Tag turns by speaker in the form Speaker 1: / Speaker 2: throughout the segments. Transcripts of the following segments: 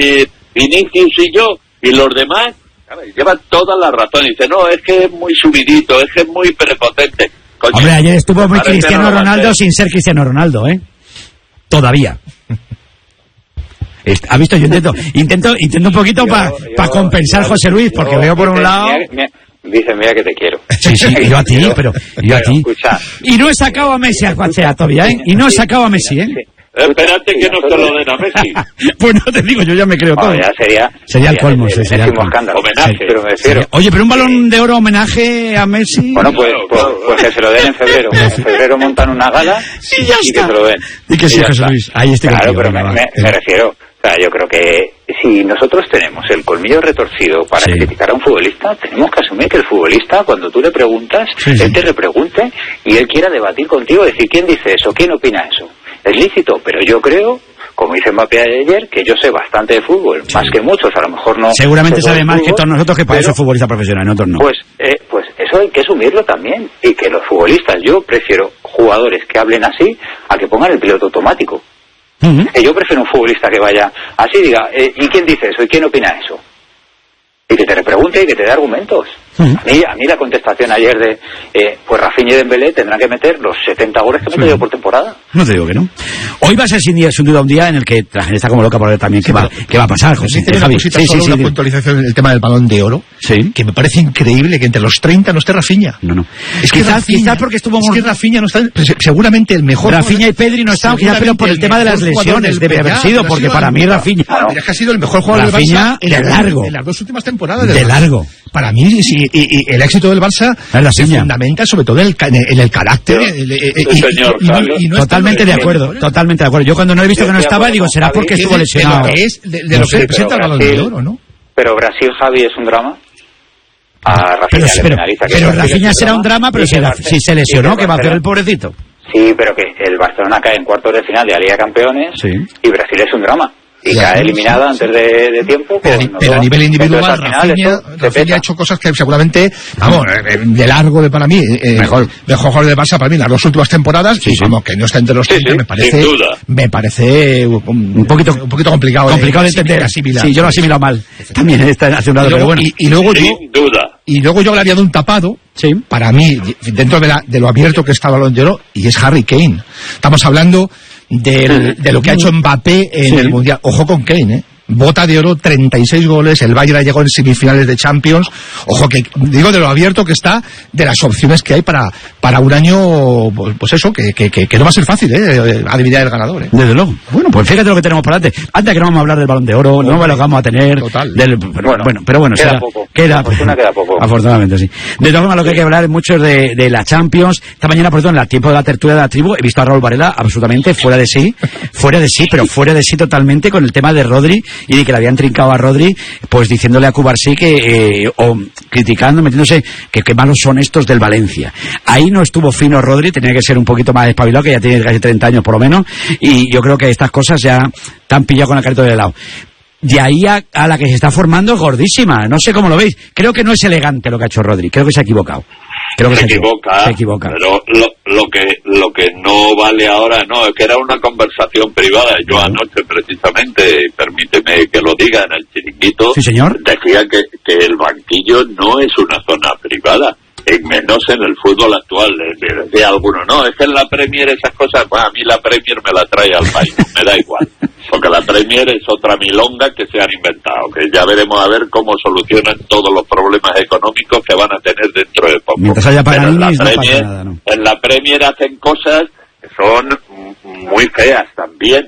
Speaker 1: Vinicius y yo, y los demás, llevan toda la razón. Y dice, no, es que es muy subidito, es que es muy prepotente. Coño,
Speaker 2: hombre, ayer estuvo muy Cristiano Ronaldo sin ser Cristiano Ronaldo, Todavía. ¿Ha visto? Yo intento un poquito para compensar, José Luis, porque veo por un lado...
Speaker 3: Dice, mira que te quiero.
Speaker 2: Sí, yo a ti, pero yo a ti.
Speaker 3: Escucha,
Speaker 2: y no he sacado a Messi a Cuachea todavía, Y no he sacado a Messi,
Speaker 1: Espérate que no te lo den a Messi.
Speaker 2: Pues no te digo, yo ya me creo todo.
Speaker 3: Ya sería
Speaker 2: el colmo, sería el colmo.
Speaker 3: Homenaje, pero me refiero.
Speaker 2: Oye, pero un balón de oro homenaje a Messi...
Speaker 3: Bueno, pues que se lo den en febrero. En febrero montan una gala
Speaker 2: y ya está.
Speaker 3: Que se lo den.
Speaker 2: Y que sí, José Luis. Ahí estoy
Speaker 3: claro,
Speaker 2: contigo,
Speaker 3: pero me refiero... O sea, yo creo que si nosotros tenemos el colmillo retorcido para criticar a un futbolista, tenemos que asumir que el futbolista, cuando tú le preguntas, él te repregunte y él quiera debatir contigo, decir quién dice eso, quién opina eso. Es lícito, pero yo creo, como dice Mbappé ayer, que yo sé bastante de fútbol, más que muchos, a lo mejor no.
Speaker 2: Seguramente sabe más que todos nosotros, que para eso es futbolista profesional, nosotros no.
Speaker 3: Pues eso hay que asumirlo también, y que los futbolistas, yo prefiero jugadores que hablen así a que pongan el piloto automático. Yo prefiero un futbolista que vaya así, diga, ¿y quién dice eso? ¿Y quién opina eso? Y que te repregunte y que te dé argumentos. A mí la contestación ayer de pues Rafinha y Dembélé tendrán que meter los 70 goles que mete yo por temporada.
Speaker 2: No te digo que no. Hoy va a ser sin duda un día en el que la gente está como loca por ver también qué va a pasar, José.
Speaker 4: Una puntualización en el tema del Balón de Oro, que me parece increíble que entre los 30 no esté Rafinha.
Speaker 2: No.
Speaker 4: Es que
Speaker 2: quizás porque estuvo...
Speaker 4: Es que Rafinha no está... Seguramente el mejor...
Speaker 2: Rafinha y Pedri no estaban, quizás, pero por el tema de las lesiones debe haber sido, porque para mí Rafinha...
Speaker 4: Es que ha sido el mejor jugador del Barça en las dos últimas temporadas.
Speaker 2: De largo.
Speaker 4: Para mí, sí, y el éxito del Barça se fundamenta sobre todo en el carácter.
Speaker 2: Totalmente de acuerdo. Yo cuando no he visto que no estaba, digo, será porque estuvo lesionado.
Speaker 4: De lo que representa el Balón de Oro, ¿no?
Speaker 3: Pero Brasil, Javi, es un drama. A Rafinha
Speaker 2: pero Rafinha será un drama, pero si se lesionó, ¿qué va a hacer el pobrecito?
Speaker 3: Sí, pero que el Barcelona cae en cuartos de final de la Liga de Campeones y Brasil es un drama. Y cae eliminada antes de tiempo.
Speaker 4: Pero a nivel individual, Rafinha ha hecho cosas que seguramente, de largo para mí, mejor jugador de Barça para mí las dos últimas temporadas, y vamos, que no está entre los 30, me parece un poquito complicado de entender, asimilar.
Speaker 2: Sí, yo lo he asimilado mal. También está asegurado, pero bueno.
Speaker 4: Y luego yo hablaría de un tapado, para mí, dentro de lo abierto que está el Balón de Oro, y es Harry Kane. Estamos hablando de lo que ha hecho Mbappé en el Mundial. Ojo con Kane, Bota de oro, 36 goles, el Bayern llegó en semifinales de Champions. Ojo, que digo de lo abierto que está, de las opciones que hay para un año, pues eso, que no va a ser fácil, adivinar el ganador.
Speaker 2: Desde luego. Bueno, pues fíjate lo que tenemos por delante. Antes que no vamos a hablar del Balón de Oro, no lo vamos a tener.
Speaker 3: Total.
Speaker 2: Pero bueno,
Speaker 3: queda poco.
Speaker 2: Queda
Speaker 3: poco.
Speaker 2: Afortunadamente, sí. De todas formas, lo que hay que hablar es mucho de la Champions. Esta mañana, por ejemplo, en el tiempo de la tertulia de la tribu, he visto a Raúl Varela absolutamente fuera de sí, pero fuera de sí totalmente con el tema de Rodri, y de que le habían trincado a Rodri, pues diciéndole a Cubarsí o criticando, metiéndose que malos son estos del Valencia. Ahí no estuvo fino Rodri, tenía que ser un poquito más espabilado, que ya tiene casi 30 años por lo menos, y yo creo que estas cosas ya te han pillado con el carrito de helado. De ahí a la que se está formando es gordísima, no sé cómo lo veis. Creo que no es elegante lo que ha hecho Rodri, creo que se ha equivocado.
Speaker 1: Se equivoca, pero lo que no vale ahora, no, es que era una conversación privada. Yo anoche, precisamente, permíteme que lo diga, en el Chiringuito,
Speaker 2: sí, señor,
Speaker 1: decía que el banquillo no es una zona privada, menos en el fútbol actual. Decía alguno, no, es que en la Premier esas cosas, bueno, a mí la Premier me la trae al país, me da igual, porque la Premier es otra milonga que se han inventado, que ya veremos a ver cómo solucionan todos los problemas económicos que van a tener dentro de poco.
Speaker 2: Mientras haya
Speaker 1: pero en
Speaker 2: la
Speaker 1: Premier hacen cosas que son muy feas también.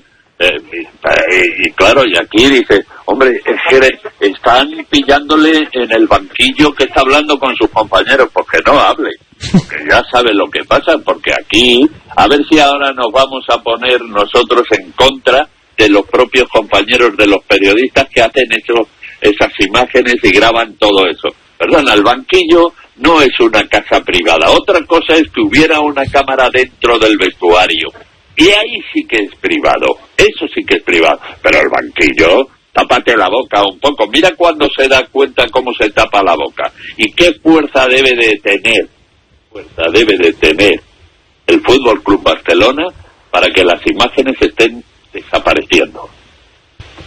Speaker 1: Y claro, y aquí dice, hombre, es que están pillándole en el banquillo que está hablando con sus compañeros, porque no hable, porque ya sabe lo que pasa, porque aquí, a ver si ahora nos vamos a poner nosotros en contra de los propios compañeros de los periodistas que hacen esas imágenes y graban todo eso. Perdona, el banquillo no es una casa privada. Otra cosa es que hubiera una cámara dentro del vestuario, y ahí sí que es privado, eso sí que es privado, pero el banquillo, tápate la boca un poco, mira cuando se da cuenta cómo se tapa la boca, y qué fuerza debe de tener el Fútbol Club Barcelona para que las imágenes estén desapareciendo.